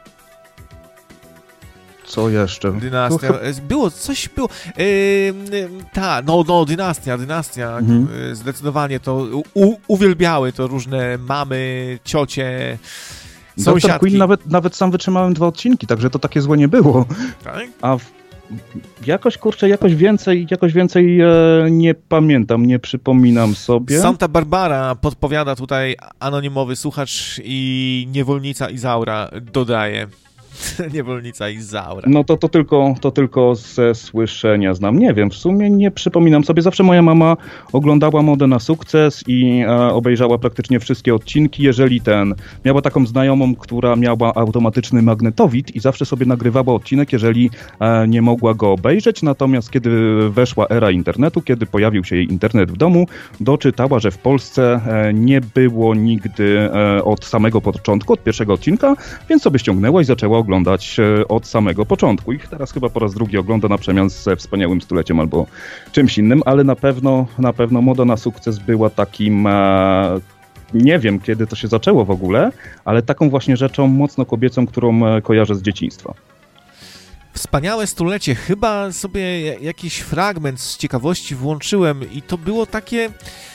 [SPEAKER 2] Co jeszcze?
[SPEAKER 1] Dynastia. Było, coś było. Yy, ta, no, no, dynastia, dynastia. Mhm. Zdecydowanie to u, uwielbiały to różne mamy, ciocie, sąsiadki.
[SPEAKER 2] doktor Queen nawet, nawet sam wytrzymałem dwa odcinki, także to takie złe nie było.
[SPEAKER 1] Tak?
[SPEAKER 2] A w, jakoś, kurczę, jakoś więcej, jakoś więcej e, nie pamiętam, nie przypominam sobie.
[SPEAKER 1] Santa Barbara podpowiada tutaj anonimowy słuchacz i niewolnica Izaura dodaje. Niewolnica Izaura.
[SPEAKER 2] No to, to, tylko, to tylko ze słyszenia znam. Nie wiem, w sumie nie przypominam sobie. Zawsze moja mama oglądała Modę na sukces i e, obejrzała praktycznie wszystkie odcinki. Jeżeli ten, miała taką znajomą, która miała automatyczny magnetowid i zawsze sobie nagrywała odcinek, jeżeli e, nie mogła go obejrzeć. Natomiast kiedy weszła era internetu, kiedy pojawił się jej internet w domu, doczytała, że w Polsce e, nie było nigdy e, od samego początku, od pierwszego odcinka, więc sobie ściągnęła i zaczęła oglądać od samego początku. I teraz chyba po raz drugi ogląda na przemian ze Wspaniałym Stuleciem albo czymś innym, ale na pewno, na pewno Moda na sukces była takim, e, nie wiem kiedy to się zaczęło w ogóle, ale taką właśnie rzeczą mocno kobiecą, którą kojarzę z dzieciństwa.
[SPEAKER 1] Wspaniałe Stulecie. Chyba sobie jakiś fragment z ciekawości włączyłem i to było takie...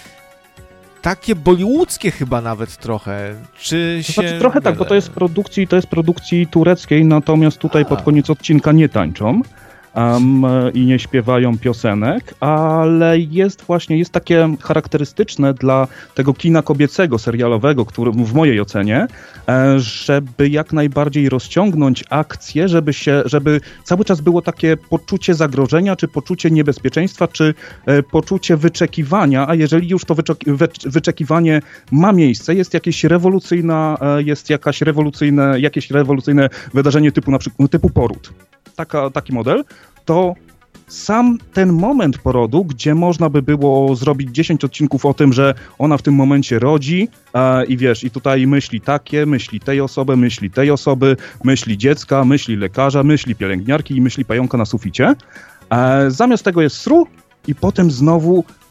[SPEAKER 1] Takie bollywoodzkie chyba nawet trochę. Czy się...
[SPEAKER 2] Znaczy, trochę tak, bo to jest produkcji, to jest produkcji tureckiej, natomiast tutaj A. pod koniec odcinka nie tańczą um, i nie śpiewają piosenek, ale jest właśnie, jest takie charakterystyczne dla tego kina kobiecego, serialowego, który w mojej ocenie, żeby jak najbardziej rozciągnąć akcję, żeby się, żeby cały czas było takie poczucie zagrożenia, czy poczucie niebezpieczeństwa, czy poczucie wyczekiwania, a jeżeli już to wyczekiwanie ma miejsce, jest jakieś rewolucyjna, jest jakaś rewolucyjne, jakieś rewolucyjne wydarzenie typu na przykład typu poród. Taka, taki model, to sam ten moment porodu, gdzie można by było zrobić dziesięć odcinków o tym, że ona w tym momencie rodzi e, i wiesz, i tutaj myśli takie, myśli tej osoby, myśli tej osoby, myśli dziecka, myśli lekarza, myśli pielęgniarki i myśli pająka na suficie. E, zamiast tego jest sru i potem znowu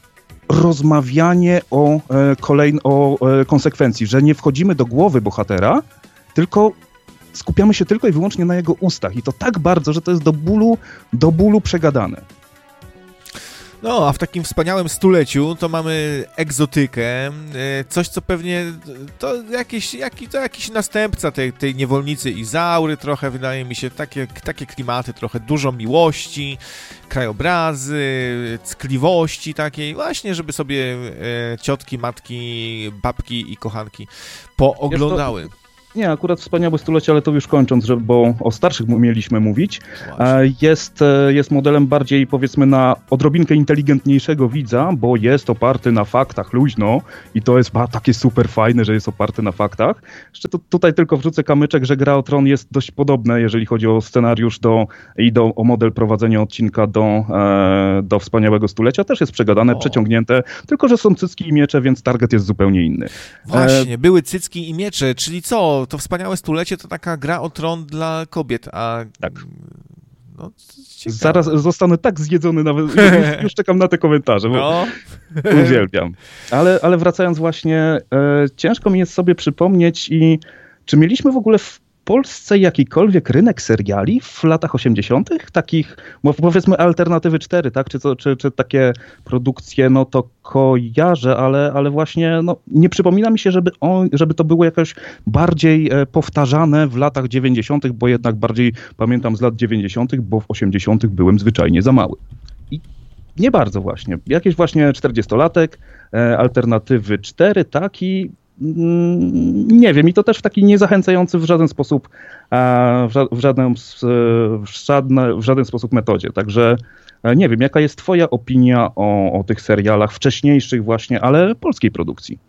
[SPEAKER 2] rozmawianie o, e, kolejn- o e, konsekwencji, że nie wchodzimy do głowy bohatera, tylko skupiamy się tylko i wyłącznie na jego ustach i to tak bardzo, że to jest do bólu, do bólu przegadane.
[SPEAKER 1] No, a w takim wspaniałym stuleciu to mamy egzotykę, coś co pewnie to jakiś, jaki, to jakiś następca tej, tej niewolnicy Izaury trochę, wydaje mi się, takie, takie klimaty, trochę dużo miłości, krajobrazy, ckliwości takiej, właśnie, żeby sobie ciotki, matki, babki i kochanki pooglądały.
[SPEAKER 2] Nie, akurat wspaniałe stulecie, ale to już kończąc, że, bo o starszych mieliśmy mówić, jest, jest modelem bardziej, powiedzmy, na odrobinkę inteligentniejszego widza, bo jest oparty na faktach luźno i to jest ba, takie super fajne, że jest oparty na faktach. Jeszcze tu, tutaj tylko wrzucę kamyczek, że Gra o Tron jest dość podobna, jeżeli chodzi o scenariusz do, i do, o model prowadzenia odcinka do, e, do wspaniałego stulecia. Też jest przegadane, o. przeciągnięte, tylko że są cycki i miecze, więc target jest zupełnie inny.
[SPEAKER 1] Właśnie, e... były cycki i miecze, czyli co? To wspaniałe stulecie to taka Gra o Tron dla kobiet, a...
[SPEAKER 2] Tak.
[SPEAKER 1] No,
[SPEAKER 2] zaraz zostanę tak zjedzony nawet, już, już czekam na te komentarze, bo no. uwielbiam. Ale, ale wracając właśnie, e, ciężko mi jest sobie przypomnieć i czy mieliśmy w ogóle w Polsce jakikolwiek rynek seriali w latach osiemdziesiątych? Takich, powiedzmy Alternatywy cztery, tak? Czy, to, czy, czy takie produkcje, no to kojarzę, ale, ale właśnie no, nie przypomina mi się, żeby, on, żeby to było jakoś bardziej e, powtarzane w latach dziewięćdziesiątych, bo jednak bardziej pamiętam z lat dziewięćdziesiątych, bo w osiemdziesiątych byłem zwyczajnie za mały. I nie bardzo właśnie. Jakiś właśnie czterdziestolatek, e, Alternatywy cztery, tak? I nie wiem, i to też w taki niezachęcający w żaden sposób, w, ża- w, żaden, w, żadne, w żaden sposób metodzie. Także nie wiem, jaka jest twoja opinia o, o tych serialach wcześniejszych właśnie, ale polskiej produkcji?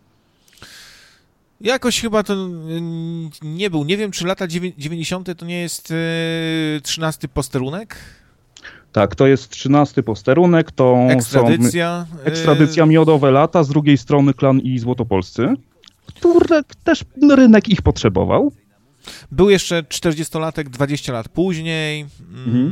[SPEAKER 1] Jakoś chyba to nie był. Nie wiem, czy lata dziewięćdziesiąte to nie jest trzynasty posterunek?
[SPEAKER 2] Tak, to jest trzynasty posterunek, to
[SPEAKER 1] ekstradycja.
[SPEAKER 2] są ekstradycja Miodowe Lata, z drugiej strony Klan i Złotopolscy, które też rynek ich potrzebował.
[SPEAKER 1] Był jeszcze czterdziestolatek dwadzieścia lat później. Mhm.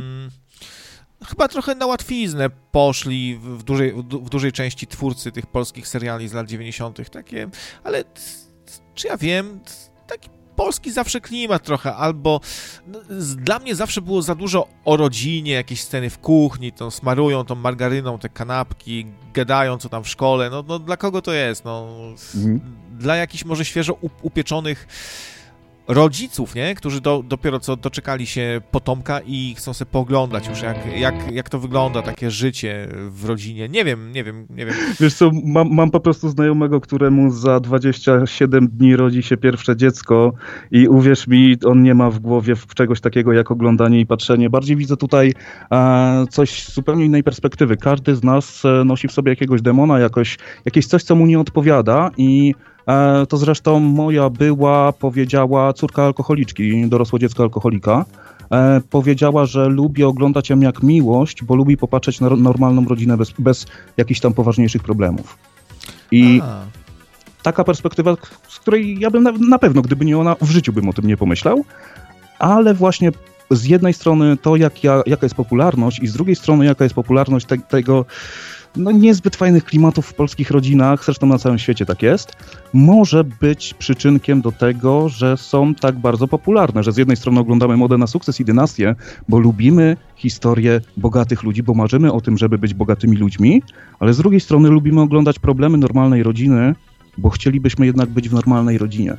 [SPEAKER 1] Chyba trochę na łatwiznę poszli w dużej, w dużej części twórcy tych polskich seriali z lat dziewięćdziesiątych. Takie, ale czy ja wiem, taki polski zawsze klimat trochę, albo no, dla mnie zawsze było za dużo o rodzinie, jakieś sceny w kuchni, to smarują tą margaryną te kanapki, gadają co tam w szkole, no, no dla kogo to jest? No, mhm. Dla jakichś może świeżo upieczonych rodziców, nie? Którzy do, dopiero co doczekali się potomka i chcą sobie pooglądać już, jak, jak, jak to wygląda, takie życie w rodzinie. Nie wiem, nie wiem, nie wiem.
[SPEAKER 2] Wiesz co, mam, mam po prostu znajomego, któremu za dwadzieścia siedem dni rodzi się pierwsze dziecko i uwierz mi, on nie ma w głowie czegoś takiego jak oglądanie i patrzenie. Bardziej widzę tutaj e, coś z zupełnie innej perspektywy. Każdy z nas nosi w sobie jakiegoś demona, jakoś, jakieś coś, co mu nie odpowiada i to zresztą moja była, powiedziała, córka alkoholiczki, dorosłe dziecko alkoholika, e, powiedziała, że lubi oglądać ją jak miłość, bo lubi popatrzeć na normalną rodzinę bez, bez jakichś tam poważniejszych problemów. I A. taka perspektywa, z której ja bym na, na pewno, gdyby nie ona, w życiu bym o tym nie pomyślał, ale właśnie z jednej strony to, jak ja, jaka jest popularność i z drugiej strony jaka jest popularność te, tego no niezbyt fajnych klimatów w polskich rodzinach, zresztą na całym świecie tak jest, może być przyczynkiem do tego, że są tak bardzo popularne, że z jednej strony oglądamy modę na sukces i dynastię, bo lubimy historię bogatych ludzi, bo marzymy o tym, żeby być bogatymi ludźmi, ale z drugiej strony lubimy oglądać problemy normalnej rodziny, bo chcielibyśmy jednak być w normalnej rodzinie.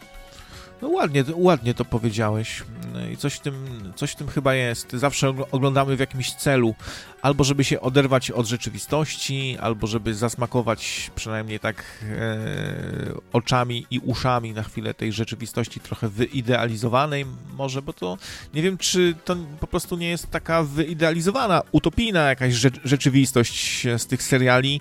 [SPEAKER 1] No ładnie, ładnie to powiedziałeś i coś w tym, coś w tym chyba jest. Zawsze oglądamy w jakimś celu, albo żeby się oderwać od rzeczywistości, albo żeby zasmakować przynajmniej tak e, oczami i uszami na chwilę tej rzeczywistości trochę wyidealizowanej może, bo to nie wiem, czy to po prostu nie jest taka wyidealizowana, utopijna jakaś rze- rzeczywistość z tych seriali.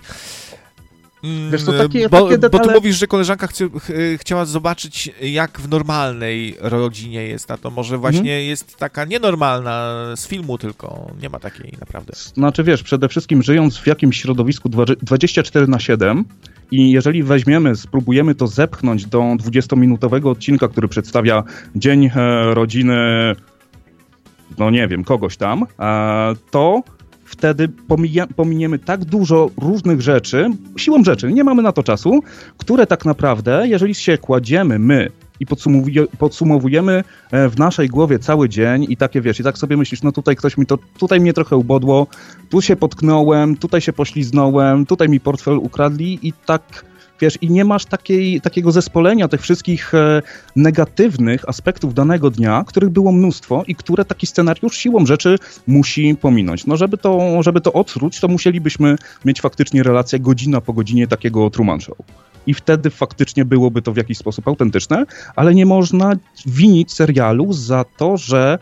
[SPEAKER 2] Wiesz, to takie,
[SPEAKER 1] bo,
[SPEAKER 2] takie detale...
[SPEAKER 1] bo ty mówisz, że koleżanka chci, ch, chciała zobaczyć, jak w normalnej rodzinie jest, a to może właśnie mhm. jest taka nienormalna z filmu tylko, nie ma takiej naprawdę.
[SPEAKER 2] Znaczy wiesz, przede wszystkim żyjąc w jakimś środowisku dwadzieścia cztery na siedem i jeżeli weźmiemy, spróbujemy to zepchnąć do dwudziestominutowego odcinka, który przedstawia dzień e, rodziny, no nie wiem, kogoś tam, e, to wtedy pomija, pominiemy tak dużo różnych rzeczy, siłą rzeczy, nie mamy na to czasu, które tak naprawdę, jeżeli się kładziemy my i podsumowuje, podsumowujemy w naszej głowie cały dzień i takie, wiesz, i tak sobie myślisz, no tutaj ktoś mi to, tutaj mnie trochę ubodło, tu się potknąłem, tutaj się pośliznąłem, tutaj mi portfel ukradli i tak, wiesz, i nie masz takiej, takiego zespolenia tych wszystkich e, negatywnych aspektów danego dnia, których było mnóstwo i które taki scenariusz siłą rzeczy musi pominąć. No żeby to, żeby to odtruć, to musielibyśmy mieć faktycznie relację godzina po godzinie takiego Truman Show. I wtedy faktycznie byłoby to w jakiś sposób autentyczne, ale nie można winić serialu za to, że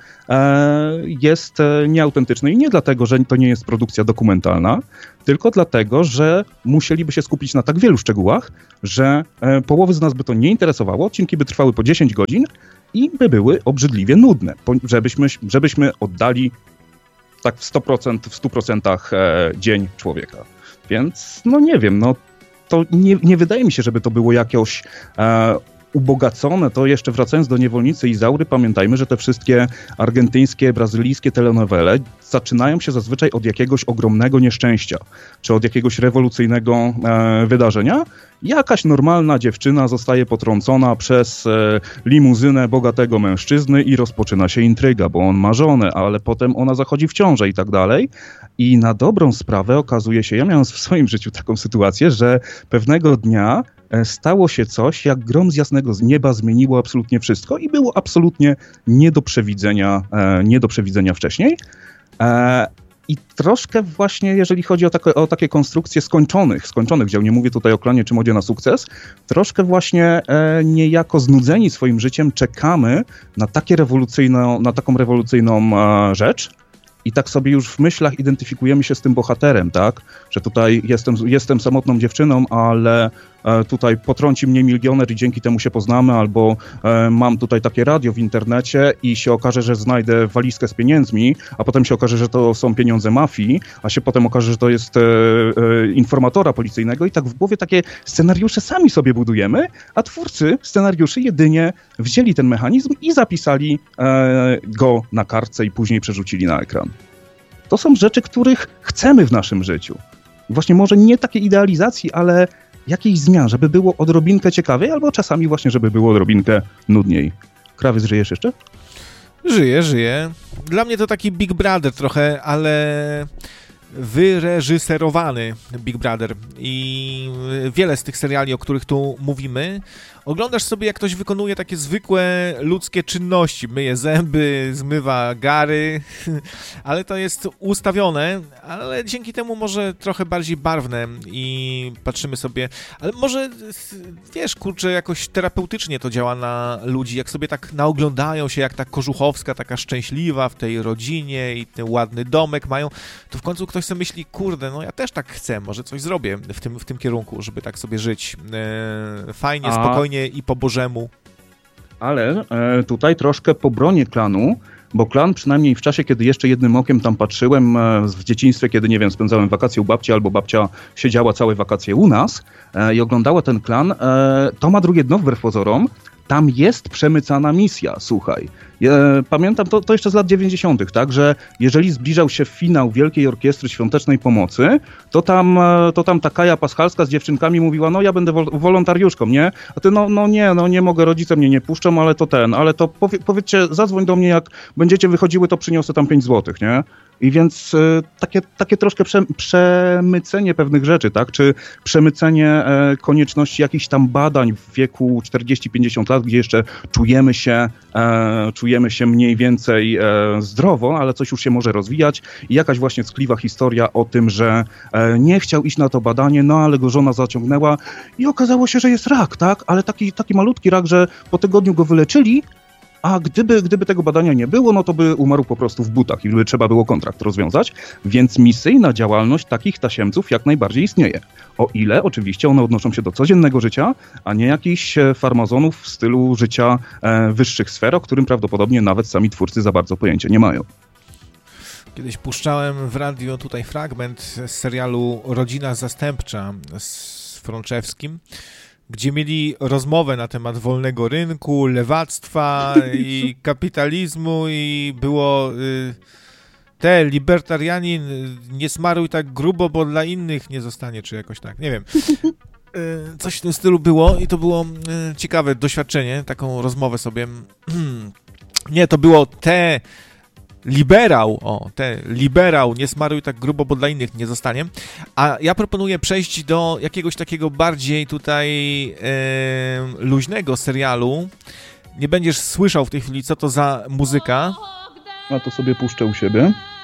[SPEAKER 2] e, jest e, nieautentyczny. I nie dlatego, że to nie jest produkcja dokumentalna, tylko dlatego, że musieliby się skupić na tak wielu szczegółach, że e, połowy z nas by to nie interesowało, odcinki by trwały po dziesięć godzin i by były obrzydliwie nudne, żebyśmy, żebyśmy oddali tak w sto procent, w stu procentach e, dzień człowieka. Więc no nie wiem, no to nie, nie wydaje mi się, żeby to było jakoś e, ubogacone. To jeszcze wracając do Niewolnicy Izaury, pamiętajmy, że te wszystkie argentyńskie, brazylijskie telenowele zaczynają się zazwyczaj od jakiegoś ogromnego nieszczęścia, czy od jakiegoś rewolucyjnego e, wydarzenia. Jakaś normalna dziewczyna zostaje potrącona przez e, limuzynę bogatego mężczyzny i rozpoczyna się intryga, bo on ma żonę, ale potem ona zachodzi w ciążę i tak dalej. I na dobrą sprawę okazuje się, ja miałem w swoim życiu taką sytuację, że pewnego dnia stało się coś, jak grom z jasnego z nieba zmieniło absolutnie wszystko i było absolutnie nie do przewidzenia, e, nie do przewidzenia wcześniej. E, I troszkę właśnie, jeżeli chodzi o takie, o takie konstrukcje skończonych, skończonych dzieł, nie mówię tutaj o Klanie czy Modzie na sukces, troszkę właśnie e, niejako znudzeni swoim życiem czekamy na, takie rewolucyjną, na taką rewolucyjną e, rzecz. I tak sobie już w myślach identyfikujemy się z tym bohaterem, tak? Że tutaj jestem, jestem samotną dziewczyną, ale e, tutaj potrąci mnie milioner i dzięki temu się poznamy, albo e, mam tutaj takie radio w internecie i się okaże, że znajdę walizkę z pieniędzmi, a potem się okaże, że to są pieniądze mafii, a się potem okaże, że to jest e, e, informatora policyjnego i tak w głowie takie scenariusze sami sobie budujemy, a twórcy scenariuszy jedynie wzięli ten mechanizm i zapisali e, go na kartce i później przerzucili na ekran. To są rzeczy, których chcemy w naszym życiu. Właśnie może nie takiej idealizacji, ale jakiejś zmian, żeby było odrobinkę ciekawiej, albo czasami właśnie, żeby było odrobinkę nudniej. Krawiec, żyjesz jeszcze?
[SPEAKER 1] Żyję, żyję. Dla mnie to taki Big Brother trochę, ale wyreżyserowany Big Brother. I wiele z tych seriali, o których tu mówimy, oglądasz sobie, jak ktoś wykonuje takie zwykłe ludzkie czynności. Myje zęby, zmywa gary, ale to jest ustawione, ale dzięki temu może trochę bardziej barwne i patrzymy sobie, ale może, wiesz, kurczę, jakoś terapeutycznie to działa na ludzi, jak sobie tak naoglądają się, jak ta Kożuchowska, taka szczęśliwa w tej rodzinie i ten ładny domek mają, to w końcu ktoś sobie myśli, kurde, no ja też tak chcę, może coś zrobię w tym, w tym kierunku, żeby tak sobie żyć e, fajnie, A... spokojnie i po Bożemu.
[SPEAKER 2] Ale e, tutaj troszkę po bronie Klanu, bo Klan przynajmniej w czasie, kiedy jeszcze jednym okiem tam patrzyłem e, w dzieciństwie, kiedy, nie wiem, spędzałem wakacje u babci, albo babcia siedziała całe wakacje u nas e, i oglądała ten Klan, e, to ma drugie dno wbrew pozorom. Tam jest przemycana misja, słuchaj. Ja pamiętam to, to jeszcze z lat dziewięćdziesiątych, tak, że jeżeli zbliżał się finał Wielkiej Orkiestry Świątecznej Pomocy, to tam, to tam ta Kaja Paschalska z dziewczynkami mówiła, no ja będę wol- wolontariuszką, nie? A ty, no, no nie, no nie mogę, rodzice mnie nie puszczą, ale to ten, ale to powie, powiedzcie, zadzwoń do mnie, jak będziecie wychodziły, to przyniosę tam pięć złotych, nie? I więc y, takie, takie troszkę prze, przemycenie pewnych rzeczy, tak? Czy przemycenie e, konieczności jakichś tam badań w wieku czterdzieści pięćdziesiąt lat, gdzie jeszcze czujemy się, e, czujemy się mniej więcej e, zdrowo, ale coś już się może rozwijać. I jakaś właśnie tkliwa historia o tym, że e, nie chciał iść na to badanie, no ale go żona zaciągnęła i okazało się, że jest rak, tak? Ale taki, taki malutki rak, że po tygodniu go wyleczyli, a gdyby, gdyby tego badania nie było, no to by umarł po prostu w butach i by trzeba było kontrakt rozwiązać, więc misyjna działalność takich tasiemców jak najbardziej istnieje. O ile oczywiście one odnoszą się do codziennego życia, a nie jakichś farmazonów w stylu życia e, wyższych sfer, o którym prawdopodobnie nawet sami twórcy za bardzo pojęcia nie mają.
[SPEAKER 1] Kiedyś puszczałem w radio tutaj fragment z serialu Rodzina Zastępcza z Frączewskim, gdzie mieli rozmowę na temat wolnego rynku, lewactwa i kapitalizmu i było... Y, te, libertarianin, nie smaruj tak grubo, bo dla innych nie zostanie, czy jakoś tak, nie wiem. Coś w tym stylu było i to było ciekawe doświadczenie, taką rozmowę sobie. Nie, to było te... Liberał, o, te, liberał, nie smaruj tak grubo, bo dla innych nie zostanie. A ja proponuję przejść do jakiegoś takiego bardziej tutaj e, luźnego serialu. Nie będziesz słyszał w tej chwili, co to za muzyka.
[SPEAKER 2] A to sobie puszczę u siebie.